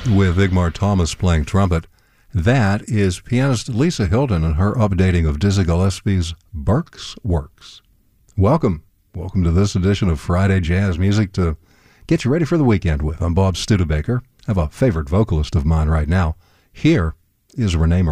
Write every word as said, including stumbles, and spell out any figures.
with Igmar Thomas playing trumpet. That is pianist Lisa Hilton and her updating of Dizzy Gillespie's Burke's Works. Welcome. Welcome to this edition of Friday Jazz Music to get you ready for the weekend with. I'm Bob Studebaker. I have a favorite vocalist of mine right now. Here is Renee Moran.